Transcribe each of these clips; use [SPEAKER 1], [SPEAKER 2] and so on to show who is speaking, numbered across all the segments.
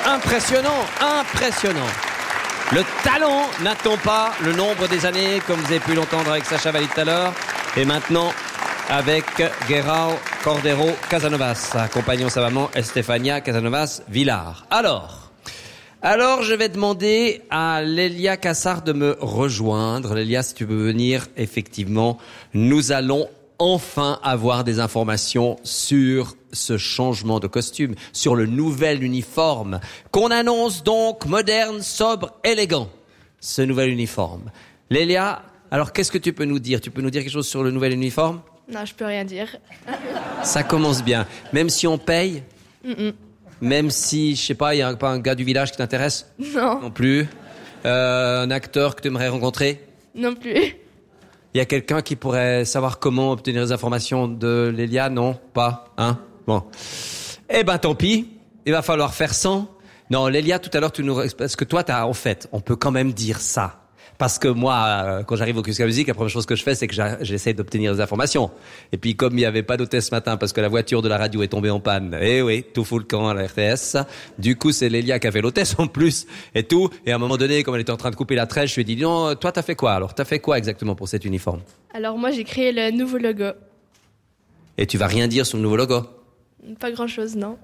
[SPEAKER 1] Impressionnant, impressionnant. Le talent n'attend pas le nombre des années, comme vous avez pu l'entendre avec Sacha Valli tout à l'heure. Et maintenant, avec Guerrao Cordero Casanovas, accompagnant sa maman Estefania Casanovas Villar. Alors, je vais demander à Lélia Cassard de me rejoindre. Lélia, si tu peux venir, effectivement, nous allons enfin avoir des informations sur ce changement de costume, sur le nouvel uniforme, qu'on annonce donc moderne, sobre, élégant. Ce nouvel uniforme. Lélia, alors qu'est-ce que tu peux nous dire ? Tu peux nous dire quelque chose sur le nouvel uniforme ?
[SPEAKER 2] Non, je peux rien dire.
[SPEAKER 1] Ça commence bien. Même si on paye ? Même si, je sais pas, il y a pas un gars du village qui t'intéresse ?
[SPEAKER 2] Non.
[SPEAKER 1] Non plus. Un acteur que tu aimerais rencontrer ?
[SPEAKER 2] Non plus.
[SPEAKER 1] Il y a quelqu'un qui pourrait savoir comment obtenir les informations de Lélia ? Non, pas, hein ? Bon. Eh ben, tant pis. Il va falloir faire sans. Non, Lélia, tout à l'heure, parce que toi, en fait, on peut quand même dire ça. Parce que moi, quand j'arrive au Kiosque à musique, la première chose que je fais, c'est que j'essaie d'obtenir des informations. Et puis, comme il n'y avait pas d'hôtesse ce matin, parce que la voiture de la radio est tombée en panne, eh oui, tout fout le camp à la RTS. Du coup, c'est Lélia qui a fait l'hôtesse en plus, et tout. Et à un moment donné, comme elle était en train de couper la tresse, je lui ai dit, non, toi, t'as fait quoi? Alors, t'as fait quoi exactement pour cet uniforme?
[SPEAKER 2] Alors moi, j'ai créé le nouveau logo.
[SPEAKER 1] Et tu vas rien dire sur le nouveau logo?
[SPEAKER 2] Pas grand-chose, non.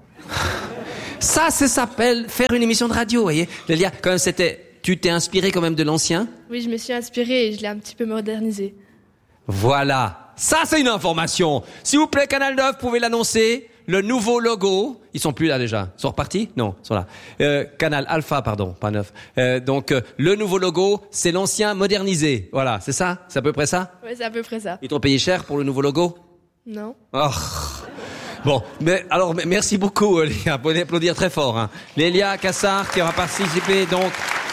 [SPEAKER 1] Ça s'appelle faire une émission de radio, vous voyez. Lélia, quand même, tu t'es inspiré quand même de l'ancien?
[SPEAKER 2] Oui, je me suis inspirée et je l'ai un petit peu modernisé.
[SPEAKER 1] Voilà. Ça, c'est une information. S'il vous plaît, Canal 9, pouvez l'annoncer. Le nouveau logo. Ils sont plus là déjà. Ils sont repartis? Non, ils sont là. Canal Alpha, pardon, pas 9. Donc, le nouveau logo, c'est l'ancien modernisé. Voilà, c'est ça? C'est à peu près ça?
[SPEAKER 2] Oui, c'est à peu près ça.
[SPEAKER 1] Ils t'ont payé cher pour le nouveau logo?
[SPEAKER 2] Non.
[SPEAKER 1] Oh. Bon, merci beaucoup, Lélia. Vous pouvez applaudir très fort. Hein. Lélia Cassard qui aura participé donc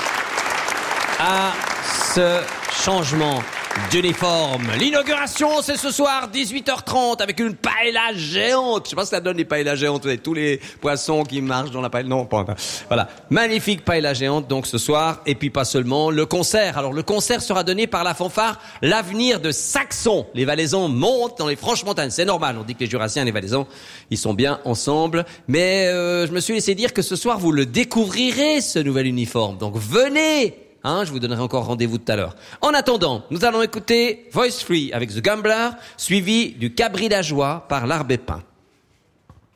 [SPEAKER 1] à ce changement d'uniforme. L'inauguration, c'est ce soir, 18h30, avec une paella géante. Je sais pas si ça donne les paellas géantes, tous les poissons qui marchent dans la paella. Non, pas. Voilà. Magnifique paella géante, donc, ce soir. Et puis, pas seulement, le concert. Alors, le concert sera donné par la fanfare L'Avenir de Saxon. Les Valaisans montent dans les Franches-Montagnes. C'est normal. On dit que les Jurassiens et les Valaisans, ils sont bien ensemble. Mais, je me suis laissé dire que ce soir, vous le découvrirez, ce nouvel uniforme. Donc, venez! Hein, je vous donnerai encore rendez-vous tout à l'heure. En attendant, nous allons écouter Voice Free avec The Gambler, suivi du Cabri d'Ajoie par l'Arbépin.